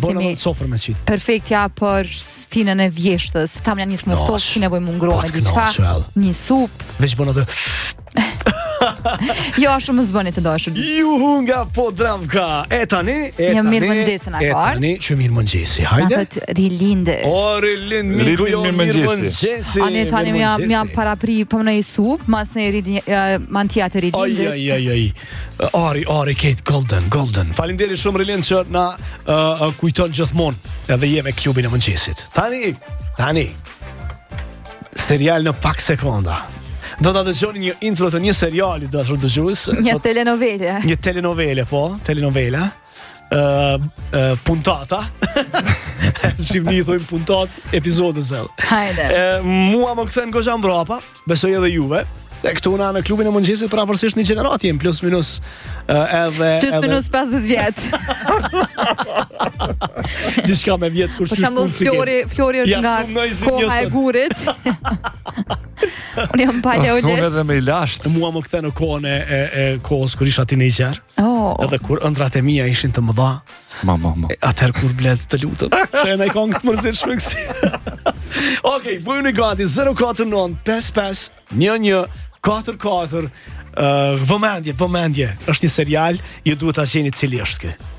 themi sofër me qit. perfektja për stinën e vjeshtës. Ta më nis më ftohtë, ki nevojë më ngrohtë me diçka. Një supë. Veç bën atë. Jo, shumë zbëni të dashur. Juhu nga Podravka. E tani. Një mirëmëngjes na ka. E tani që mirëmëngjesi. Hajde. Na thot rilinde. O rilinde, miku jo mirëmëngjesi. Ani tani më jam parapri po në sup, mas në mantia të rilinde. Ai. Ari Kate Golden. Faleminderit shumë Rilin që na kujton gjithmonë edhe je me klubin e mëngjesit. Tani. Serial në pak sekonda. Do ta dëgjoni një intro të një seriali dashur dëgjues. Një telenovele. Një telenovela. Puntata. Shqipni i thojmë puntat, episode zell. Hajde. Mua më kthen goxha mbrapa, besoj edhe juve. Dhe këtu në klubin e mëngjesit pavarësisht një gjenerati jem plus minus plus minus 50 vjet. Diçka me vjet kur qysh punë si Flori është nga koha e gurit. Unë jam paleolit. Unë edhe me i lasht. Mua më kthen në kohën e kohës kur isha tinejgjer. Edhe kur ëndrat e mia ishin të mëdha. Mama. Atëherë kur blet të lutem. Shënoj këngë të mërzitshme kësi. Okej, bëjmë një gati 049 55 11 44. Vëmendje. Është një serial, ju duhet ta gjeni cili është ky.